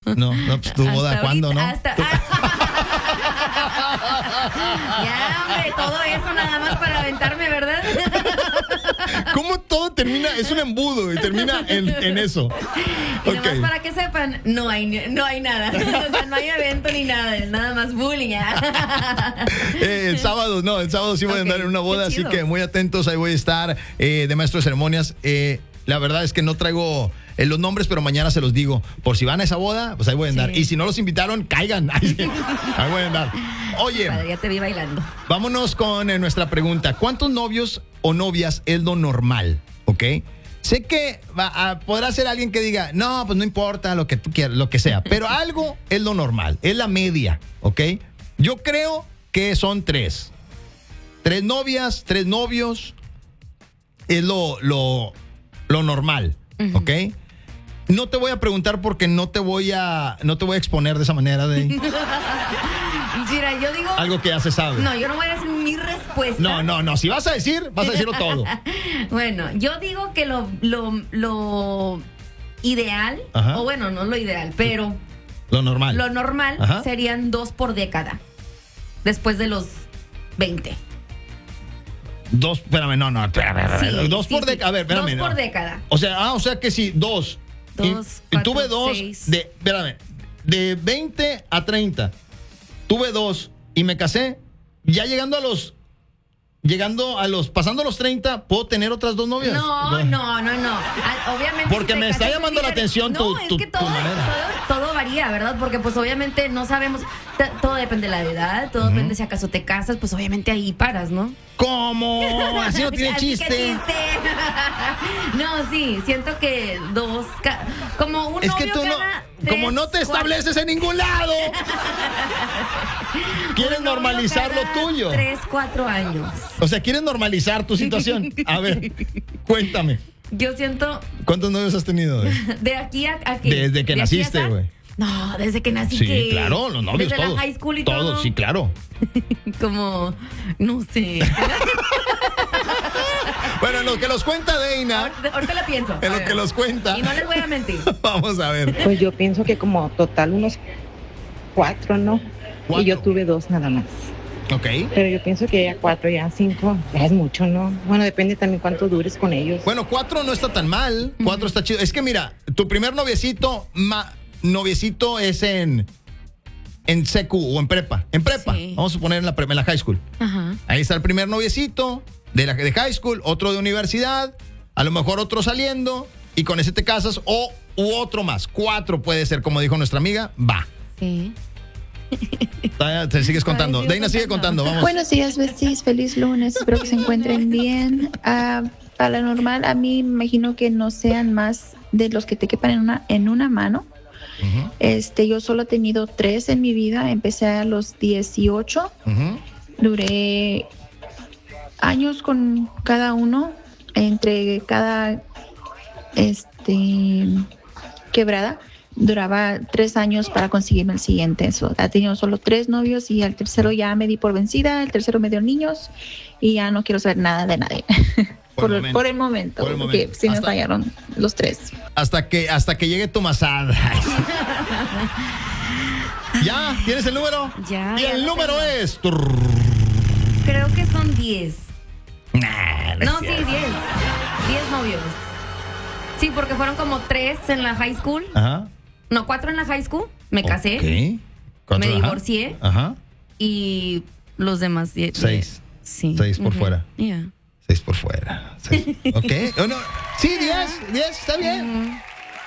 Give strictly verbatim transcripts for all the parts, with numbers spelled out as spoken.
No, no, pues tu boda, Hasta ¿cuándo, ahorita, no? hasta- Tu- Ya, hombre, todo eso nada más para aventarme, ¿verdad? ¿Cómo todo termina? Es un embudo y termina en, en eso. Y Ok. nomás para que sepan, no hay, ni- no hay nada. O sea, no hay evento ni nada, nada más bullying. Eh, el sábado, no, el sábado sí voy a Ok, andar en una boda, qué así chido. que muy atentos, ahí voy a estar eh, de maestro de ceremonias. Eh, la verdad es que no traigo eh, los nombres, pero mañana se los digo. Por si van a esa boda, pues ahí voy a andar. Sí. Y si no los invitaron, caigan. Ahí, sí, ahí voy a andar. Oye, Padre, ya te vi bailando. vámonos con eh, nuestra pregunta. ¿Cuántos novios o novias es lo normal? ¿Ok? Sé que va a, podrá ser alguien que diga, no, pues no importa lo que tú quieras, lo que sea, pero algo es lo normal, es la media, ¿ok? Yo creo que son tres. Tres novias, tres novios, es lo, lo, lo normal, ¿ok? No te voy a preguntar porque no te voy a, no te voy a exponer de esa manera de Mira, yo digo. algo que ya se sabe. No, yo no voy a decir mi respuesta. No, no, no. Si vas a decir, vas a decirlo todo. Bueno, yo digo que lo, lo, lo ideal, Ajá. o bueno, no lo ideal, pero Lo normal. lo normal Ajá. serían dos por década. Después de los veinte. Dos, espérame, no, no, espérame, espérame. Sí, dos sí, por sí. década. A ver, espérame. Dos por no. década. O sea, ah, o sea que sí, dos. Dos, Y- y, cuatro, tuve dos seis. de, espérame, de veinte a treinta. Tuve dos y me casé. Ya llegando a los, llegando a los, pasando los treinta, ¿puedo tener otras dos novias? No, no, no, no. Ah, obviamente. Porque si te me está casas llamando es la diferente. atención No, tu- es tu- que tu todo, manera. todo, todo varía, ¿verdad? Porque pues obviamente no sabemos, t- todo depende de la edad, todo depende si acaso te casas, pues obviamente ahí paras, ¿no? ¿Cómo? Así no tiene Así que chiste. chiste. No, sí, siento que dos, ca- como un Es que novio tú no, cada como tres, no te cuatro- estableces en ningún lado. Quieres un novio normalizar lo cada tuyo. Tres, cuatro años. O sea, quieres normalizar tu situación. A ver, cuéntame. Yo siento ¿Cuántos novios has tenido? güey? de aquí a, a que- Desde que de aquí a naciste, acá. güey. No, desde que nací. Sí, que- claro, los novios desde todos. la high school y todos, todo. sí, claro. Como, no sé. Bueno, en lo que los cuenta Deina, ahorita, ahorita la pienso. en A lo ver. que los cuenta, Y no les voy a mentir. vamos a ver. Pues yo pienso que como total unos cuatro, ¿no? Cuatro. Y yo tuve dos nada más. Ok. Pero yo pienso que ya cuatro, ya cinco, ya es mucho, ¿no? Bueno, depende también cuánto dures con ellos. Bueno, cuatro no está tan mal. Cuatro está chido. Es que mira, tu primer noviecito, ma- noviecito es en, en secu o en prepa. En prepa. Sí. Vamos a poner en la, pre- en la high school. Ajá. Ahí está el primer noviecito de, la, de high school, otro de universidad, a lo mejor otro saliendo, y con ese te casas, o u otro más. Cuatro puede ser, como dijo nuestra amiga, va. Sí. Ah, Te sigues contando. Ay, sigo Deina sigue contando. contando, vamos. Buenos días, besties. Feliz lunes. Espero que se encuentren bien. Ah, para lo normal, a mí me imagino que no sean más de los que te quepan en una, en una mano. Ujú, Este, yo solo he tenido tres en mi vida. Empecé a los dieciocho. ujú. Duré años con cada uno. Entre cada este quebrada duraba tres años para conseguirme el siguiente. Eso, he tenido solo tres novios y al tercero ya me di por vencida. El tercero me dio niños y ya no quiero saber nada de nadie. Por Por, el el, momento. por el momento, Por el porque momento. sí me Hasta- fallaron los tres. Hasta que, hasta que llegue tu masada. ¿Ya? ¿Tienes el número? Ya, Y ya el lo número tengo. es. Creo que son diez. Nah, no es No, sí, cierto. diez. Diez novios. Sí, porque fueron como tres en la high school. Ajá. No, cuatro en la high school. Me casé. Ok. ¿Cuántos? Me Ajá. divorcié. Ajá. Y los demás diez. Seis. Sí. Seis por Ujú. fuera. Yeah. Seis por fuera. Seis. ¿Ok? ¿O no? Sí, diez. Diez, está bien.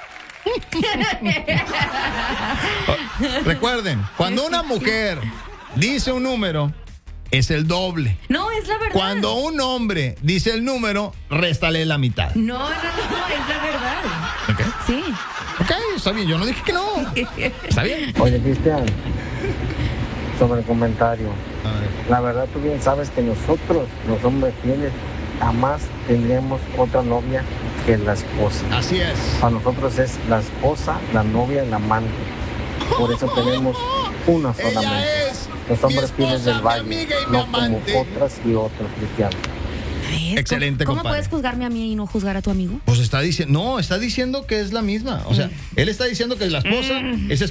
Oh, recuerden, cuando una mujer dice un número, es el doble. No, es la verdad. Cuando un hombre dice el número, réstale la mitad. No, no, no, es la verdad. ¿Ok? Sí. Ok, está bien. Yo no dije que no. Está bien. Oye, Cristian, sobre el comentario. A ver. La verdad, tú bien sabes que nosotros, los hombres fieles, jamás tendríamos otra novia que la esposa. Así es. Para nosotros es la esposa, la novia y la amante. Por eso tenemos una solamente. Ella es Los mi hombres esposa, fieles del mi valle, amiga y mi no como amante. otras y otros cristianos. ¿Ves? Excelente, ¿Cómo, ¿Cómo compadre. puedes juzgarme a mí y no juzgar a tu amigo? Pues está diciendo, no, está diciendo que es la misma. O sea, él está diciendo que la esposa es